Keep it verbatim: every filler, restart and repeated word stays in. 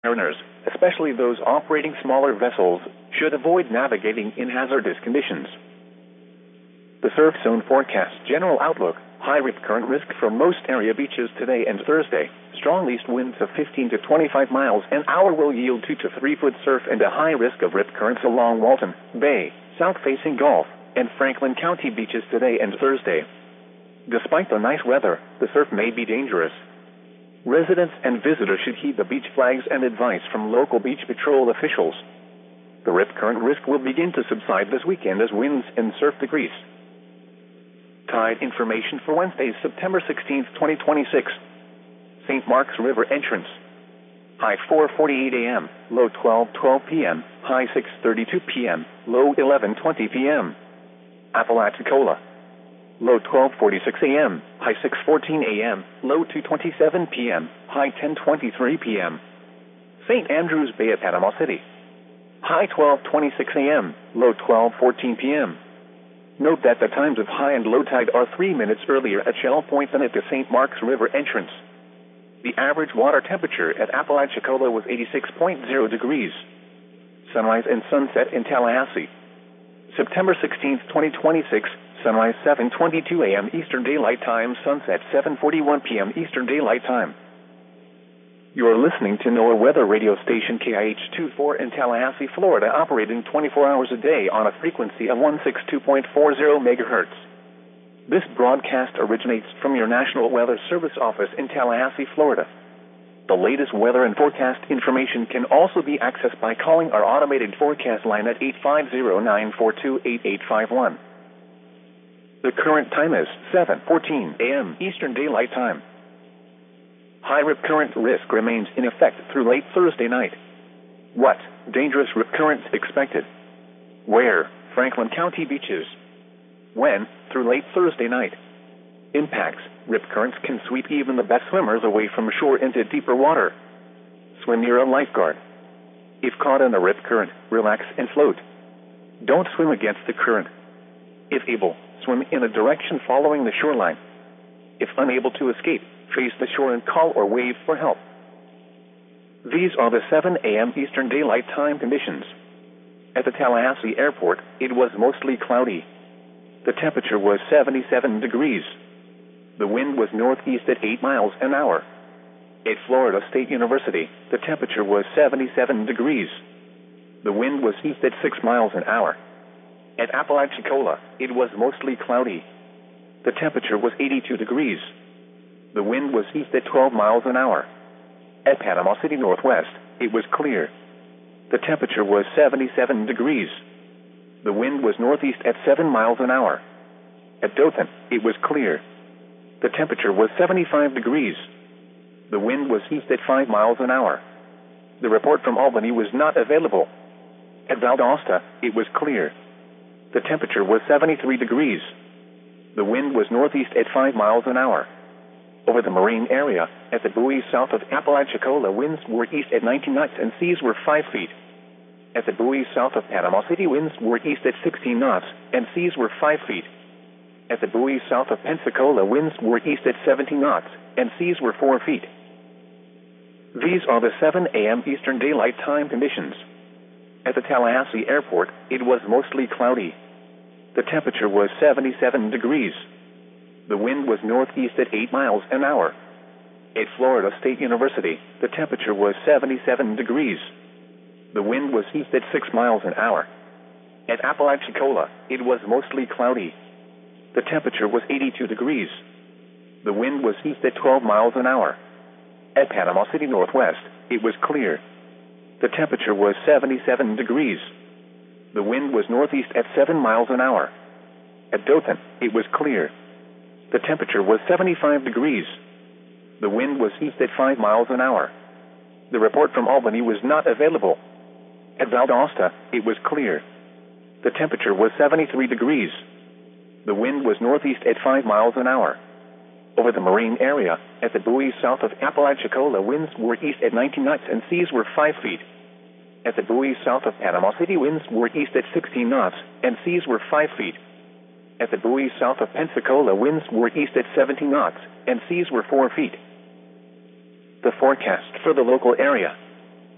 Mariners, especially those operating smaller vessels, should avoid navigating in hazardous conditions. The surf zone forecast general outlook: high rip current risk for most area beaches today and Thursday. Strong east winds of fifteen to twenty-five miles an hour will yield two to three foot surf and a high risk of rip currents along Walton Bay, south-facing Gulf, and Franklin County beaches today and Thursday. Despite the nice weather, the surf may be dangerous. Residents and visitors should heed the beach flags and advice from local beach patrol officials. The rip current risk will begin to subside this weekend as winds and surf decrease. Tide information for Wednesday, September sixteenth, twenty twenty-six. Saint Mark's River entrance. High four forty-eight a m, low twelve twelve p m, high six thirty-two p m, low eleven twenty p m. Apalachicola. Low twelve forty-six a m, high six fourteen a m, low two twenty-seven p m, high ten twenty-three p m. Saint Andrews Bay at Panama City. High twelve twenty-six a m, low twelve fourteen p m. Note that the times of high and low tide are three minutes earlier at Shell Point than at the Saint Mark's River entrance. The average water temperature at Apalachicola was eighty-six point zero degrees. Sunrise and sunset in Tallahassee. September sixteenth, twenty twenty-six. Sunrise seven twenty-two a m Eastern Daylight Time, sunset seven forty-one p m Eastern Daylight Time. You are listening to NOAA Weather Radio Station K I H twenty-four in Tallahassee, Florida, operating twenty-four hours a day on a frequency of one sixty-two point four zero megahertz. This broadcast originates from your National Weather Service office in Tallahassee, Florida. The latest weather and forecast information can also be accessed by calling our automated forecast line at eight five zero, nine four two, eight eight five one. The current time is seven fourteen a m Eastern Daylight Time. High rip current risk remains in effect through late Thursday night. What? Dangerous rip currents expected. Where? Franklin County beaches. When? Through late Thursday night. Impacts: rip currents can sweep even the best swimmers away from shore into deeper water. Swim near a lifeguard. If caught in a rip current, relax and float. Don't swim against the current. If able, swim in a direction following the shoreline. If unable to escape, face the shore and call or wave for help. These are the seven a m Eastern Daylight Time conditions. At the Tallahassee Airport, it was mostly cloudy. The temperature was seventy-seven degrees. The wind was northeast at eight miles an hour. At Florida State University, the temperature was seventy-seven degrees. The wind was east at six miles an hour. At Apalachicola, it was mostly cloudy. The temperature was eighty-two degrees. The wind was east at twelve miles an hour. At Panama City Northwest, it was clear. The temperature was seventy-seven degrees. The wind was northeast at seven miles an hour. At Dothan, it was clear. The temperature was seventy-five degrees. The wind was east at five miles an hour. The report from Albany was not available. At Valdosta, it was clear. The temperature was seventy-three degrees. The wind was northeast at five miles an hour. Over the marine area, at the buoys south of Apalachicola, winds were east at ninety knots and seas were five feet. At the buoys south of Panama City, winds were east at sixteen knots and seas were five feet. At the buoys south of Pensacola, winds were east at seventeen knots and seas were four feet. These are the seven a m Eastern Daylight Time conditions. At the Tallahassee Airport, it was mostly cloudy. The temperature was seventy-seven degrees. The wind was northeast at eight miles an hour. At Florida State University, the temperature was seventy-seven degrees. The wind was east at six miles an hour. At Apalachicola, it was mostly cloudy. The temperature was eighty-two degrees. The wind was east at twelve miles an hour. At Panama City Northwest, it was clear. The temperature was seventy-seven degrees. The wind was northeast at seven miles an hour. At Dothan, it was clear. The temperature was seventy-five degrees. The wind was east at five miles an hour. The report from Albany was not available. At Valdosta, it was clear. The temperature was seventy-three degrees. The wind was northeast at five miles an hour. Over the marine area, at the buoys south of Apalachicola, winds were east at ninety knots and seas were five feet. At the buoys south of Panama City, winds were east at sixteen knots and seas were five feet. At the buoys south of Pensacola, winds were east at seventeen knots and seas were four feet. The forecast for the local area.